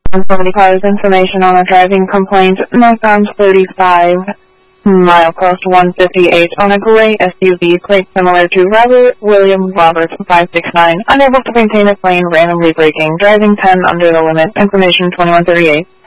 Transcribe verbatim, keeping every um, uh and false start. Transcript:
Somebody cars information on a driving complaint northbound thirty-five, mile close to one fifty-eight on a gray S U V plate similar to Robert William Roberts five six nine, unable to maintain its lane, randomly braking, driving ten under the limit, information twenty-one thirty-eight.